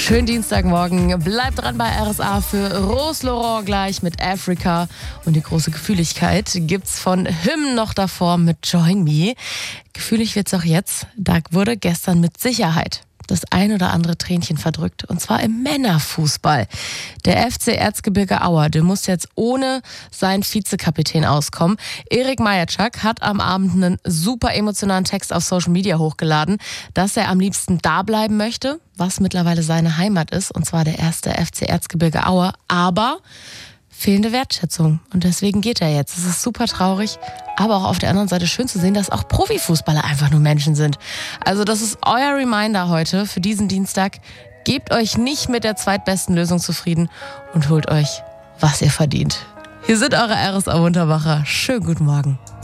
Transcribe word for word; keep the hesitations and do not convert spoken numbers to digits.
Schönen Dienstagmorgen. Bleibt dran bei R S A für Rose Laurent gleich mit Africa. Und die große Gefühligkeit gibt's von Hymn noch davor mit Join Me. Gefühlig wird's auch jetzt. Da wurde gestern mit Sicherheit das ein oder andere Tränchen verdrückt. Und zwar im Männerfußball. Der F C Erzgebirge Aue, der muss jetzt ohne seinen Vizekapitän auskommen. Erik Majatschak hat am Abend einen super emotionalen Text auf Social Media hochgeladen, dass er am liebsten da bleiben möchte, was mittlerweile seine Heimat ist. Und zwar der erste F C Erzgebirge Aue. Aber fehlende Wertschätzung. Und deswegen geht er jetzt. Es ist super traurig, aber auch auf der anderen Seite schön zu sehen, dass auch Profifußballer einfach nur Menschen sind. Also das ist euer Reminder heute für diesen Dienstag. Gebt euch nicht mit der zweitbesten Lösung zufrieden und holt euch, was ihr verdient. Hier sind eure R S A Unterwacher. Schönen guten Morgen.